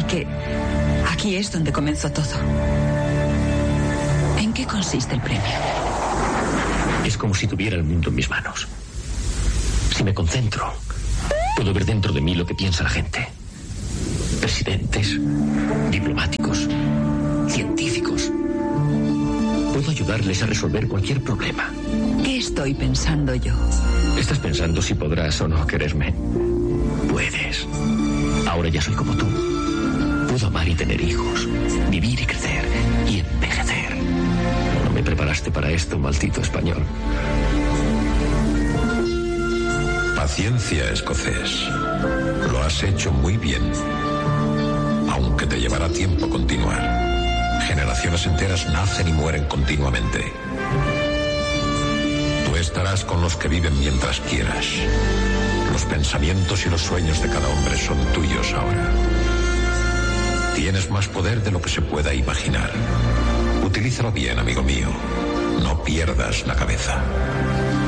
que aquí es donde comenzó todo. ¿En qué consiste el premio? Es como si tuviera el mundo en mis manos. Si me concentro, puedo ver dentro de mí lo que piensa la gente. Presidentes, diplomáticos, científicos. Puedo ayudarles a resolver cualquier problema. ¿Qué estoy pensando yo? ¿Estás pensando si podrás o no quererme? Puedes. Ahora ya soy como tú. Puedo amar y tener hijos, vivir y crecer y envejecer. No me preparaste para esto, maldito español. Paciencia, escocés. Lo has hecho muy bien. Aunque te llevará tiempo continuar. Generaciones enteras nacen y mueren continuamente. Tú estarás con los que viven mientras quieras. Los pensamientos y los sueños de cada hombre son tuyos ahora. Tienes más poder de lo que se pueda imaginar. Utilízalo bien, amigo mío. No pierdas la cabeza.